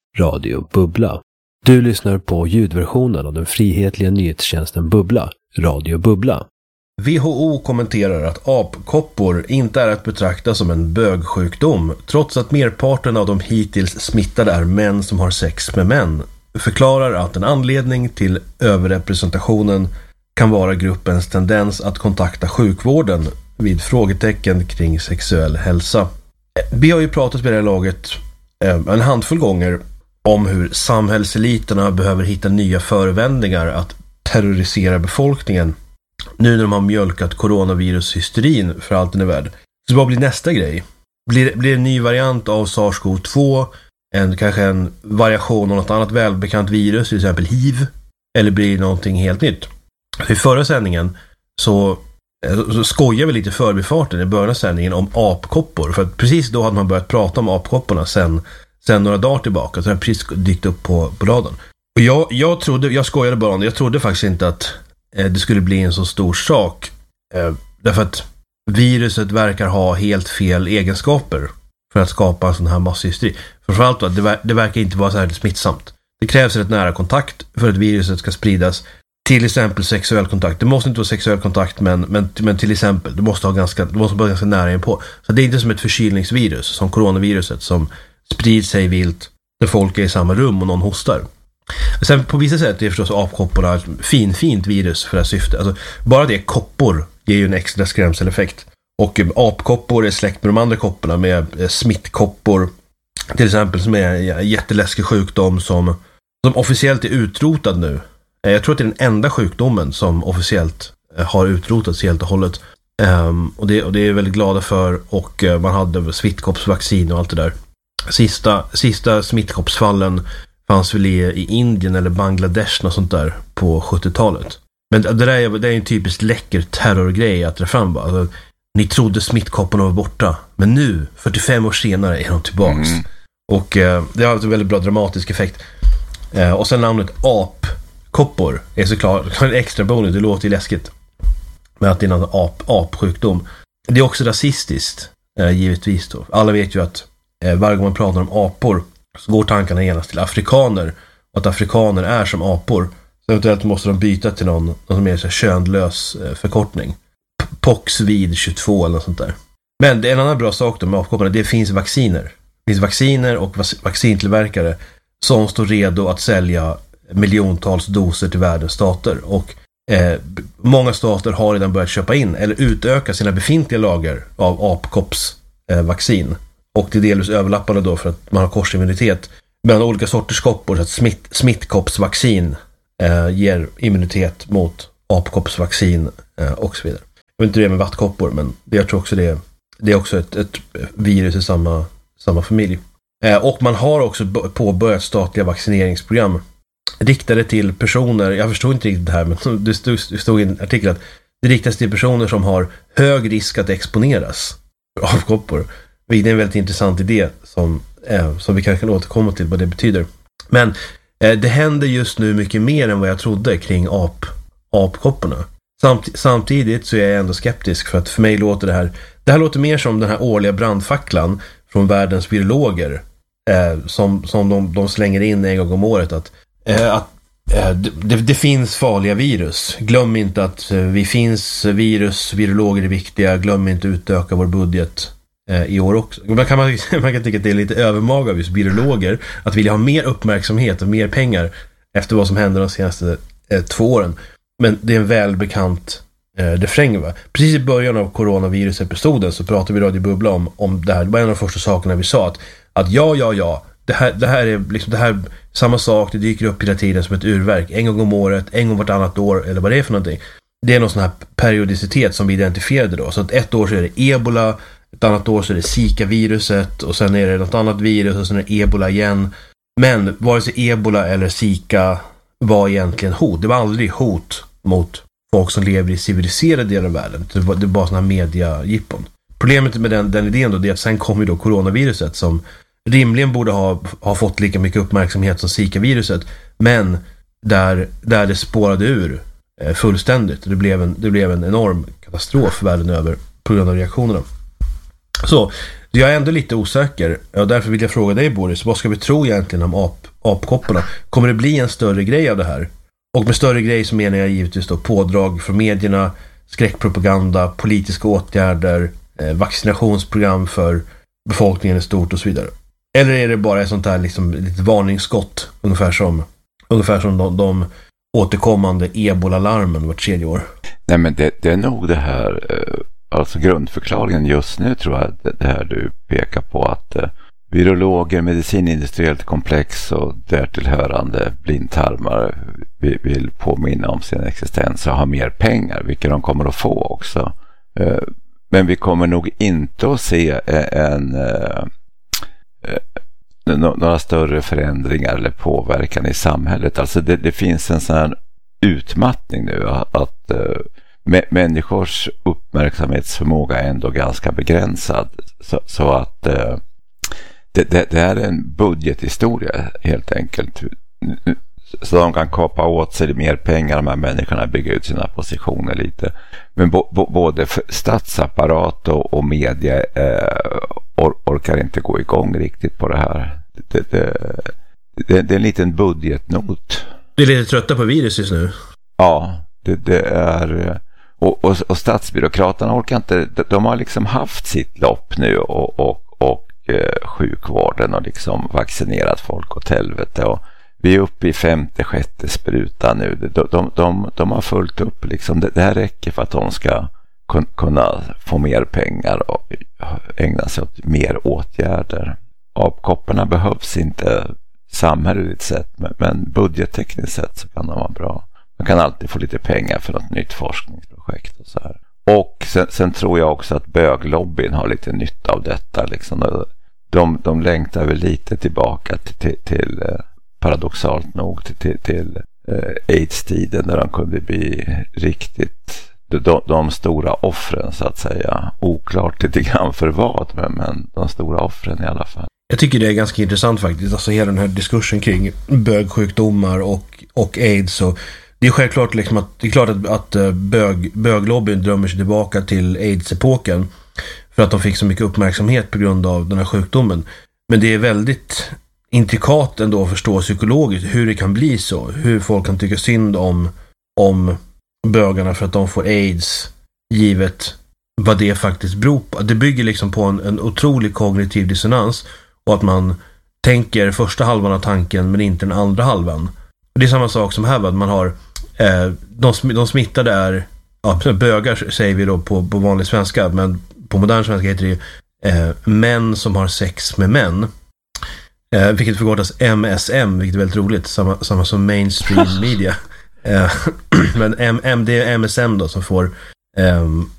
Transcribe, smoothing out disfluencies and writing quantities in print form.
Radio Bubbla. Du lyssnar på ljudversionen av den frihetliga nyhetstjänsten Bubbla, Radio Bubbla. WHO kommenterar att apkoppor inte är att betrakta som en bögsjukdom, trots att merparten av de hittills smittade är män som har sex med män. Förklarar att en anledning till överrepresentationen kan vara gruppens tendens att kontakta sjukvården vid frågetecken kring sexuell hälsa. Vi har ju pratat med det här laget en handfull gånger om hur samhällseliterna behöver hitta nya förevändningar att terrorisera befolkningen nu när de har mjölkat coronavirushysterin för allt den är värd. Så vad blir nästa grej? Blir det en ny variant av SARS-CoV-2, kanske en variation av något annat välbekant virus, till exempel HIV, eller blir det någonting helt nytt? I förra sändningen så skojar vi lite förbifarten i början av sändningen om apkoppor, för att precis då hade man börjat prata om apkopporna sen några dagar tillbaka, så det precis dykt upp på radarn. Och jag skojade bara om det. Jag trodde faktiskt inte att det skulle bli en så stor sak, därför att viruset verkar ha helt fel egenskaper för att skapa en sån här masshysteri. Framförallt att det verkar inte vara så här smittsamt. Det krävs rätt nära kontakt för att viruset ska spridas. Till exempel sexuell kontakt. Det måste inte vara sexuell kontakt, men till exempel det måste vara ganska nära inpå. Så det är inte som ett förkylningsvirus som coronaviruset som sprids sig vilt när folk är i samma rum och någon hostar. Sen på vissa sätt är förstås apkopporna ett fint virus för det här syftet. Alltså, bara det koppor ger ju en extra skrämseleffekt. Och apkoppor är släkt med de andra kopporna, med smittkoppor till exempel, som är en jätteläskig sjukdom som officiellt är utrotad nu. Jag tror att det är den enda sjukdomen som officiellt har utrotats helt och hållet. Och det är jag väldigt glada för. Och man hade smittkoppsvaccin och allt det där. Sista smittkoppsfallen fanns väl i Indien eller Bangladesh och sånt där på 70-talet. Men det är en typiskt läcker terrorgrej att dra fram. Alltså, ni trodde smittkopporna var borta, men nu, 45 år senare, är de tillbaks. Och det har en väldigt bra dramatisk effekt. Och sen namnet apkoppor är såklart en extra bonus. Det låter ju läskigt med att det är någon apsjukdom. Det är också rasistiskt, givetvis då. Alla vet ju att varje gång man pratar om apor så går tankarna genast till afrikaner, och att afrikaner är som apor. Så eventuellt måste de byta till någon som är så könlös förkortning. Poxvid 22 eller något sånt där. Men det är en annan bra sak då med apkopporna. Det finns vacciner. Det finns vacciner och vaccintillverkare som står redo att sälja miljontals doser till världens stater. Och många stater har redan börjat köpa in eller utöka sina befintliga lager av apkoppsvaccin. Och det är delvis överlappande då för att man har korsimmunitet mellan olika sorters koppor, så att smittkoppsvaccin ger immunitet mot apkoppsvaccin och så vidare. Jag vet inte det med vattkoppor, men jag tror också det är också ett virus i samma familj. Och man har också påbörjat statliga vaccineringsprogram riktade till personer, jag förstår inte riktigt det här, men det stod i en artikel att det riktas till personer som har hög risk att exponeras för apkoppor. Det är en väldigt intressant idé som vi kanske kan återkomma till vad det betyder. Men det händer just nu mycket mer än vad jag trodde kring apkopporna. Samtidigt så är jag ändå skeptisk, för att för mig låter det här låter mer som den här årliga brandfacklan från världens virologer som de slänger in en gång om året att det finns farliga virus. Glöm inte att vi finns virologer är viktiga. Glöm inte att utöka vår budget i år också. Man kan tycka att det är lite övermaga av just virologer att vilja ha mer uppmärksamhet och mer pengar efter vad som hände de senaste 2 åren. Men det är en välbekant refräng, va? Precis i början av coronavirusepisoden så pratade vi i Radio Bubbla om det här. Det var en av de första sakerna vi sa, att ja, det här är liksom det här samma sak, det dyker upp hela tiden som ett urverk, en gång om året, en gång vartannat år, eller vad det är för någonting. Det är någon sån här periodicitet som vi identifierade då. Så att ett år så är det ebola, ett annat år så är det Zika-viruset, och sen är det något annat virus, och sen är det ebola igen. Men vare sig ebola eller Zika var egentligen hot. Det var aldrig hot mot folk som lever i civiliserade delar av världen. Det var bara såna här media-jippon. Problemet med den idén då är att sen kom ju då coronaviruset som rimligen borde ha fått lika mycket uppmärksamhet som Zika-viruset, men där det spårade ur fullständigt. Det blev en enorm katastrof världen över på grund av reaktionerna. Så Jag är ändå lite osäker, och därför vill jag fråga dig, Boris, vad ska vi tro egentligen om apkopporna? Kommer det bli en större grej av det här? Och med större grej så menar jag givetvis då pådrag från medierna, skräckpropaganda, politiska åtgärder, vaccinationsprogram för befolkningen i stort och så vidare. Eller är det bara ett sånt här liksom lite varningsskott, ungefär som de återkommande ebola-larmen vart 3:e år? Nej, men det är nog det här, alltså grundförklaringen just nu tror jag, det här du pekar på, att virologer, medicinindustriellt komplex och därtillhörande blindtarmar vill påminna om sin existens och ha mer pengar, vilket de kommer att få också. Men vi kommer nog inte att se några större förändringar eller påverkan i samhället. Alltså det finns en sån här utmattning nu att människors uppmärksamhetsförmåga är ändå ganska begränsad. Så att det är en budgethistoria helt enkelt. Så de kan kapa åt sig mer pengar, de här människorna, bygga ut sina positioner lite. Men både statsapparat och media orkar inte gå igång riktigt på det här. Det är en liten budgetnot. Vi är lite trötta på virus just nu. Ja, det är... Och statsbyråkraterna orkar inte... De har liksom haft sitt lopp nu och sjukvården och liksom vaccinerat folk åt helvete. Och vi är uppe i 5:e, 6:e sprutan nu. De har fullt upp liksom. Det här räcker för att de ska kunna få mer pengar och ägna sig åt mer åtgärder. Apkopporna behövs inte samhälleligt sett, men budgettekniskt sett så kan de vara bra. Man kan alltid få lite pengar för något nytt forskningsprojekt och så här. Och sen tror jag också att böglobbyn har lite nytta av detta liksom. De längtar väl lite tillbaka till paradoxalt nog till AIDS-tiden, där de kunde bli riktigt de stora offren så att säga. Oklart lite grann för vad, men de stora offren i alla fall. Jag tycker det är ganska intressant faktiskt, alltså hela den här diskursen kring bögsjukdomar och AIDS. Och det är självklart liksom att det är klart att böglobbyn drömmer sig tillbaka till AIDS-epoken för att de fick så mycket uppmärksamhet på grund av den här sjukdomen. Men det är väldigt intrikat ändå att förstå psykologiskt hur det kan bli så, hur folk kan tycka synd om bögarna för att de får AIDS, givet vad det faktiskt beror på. Det bygger liksom på en otrolig kognitiv dissonans, och att man tänker första halvan av tanken men inte den andra halvan. Det är samma sak som här, att man har de smittade är bögar, säger vi då på vanlig svenska, men på modern svenska heter det ju män som har sex med män, vilket förkortas MSM, vilket är väldigt roligt, samma som mainstream media. Men det är MSM då som får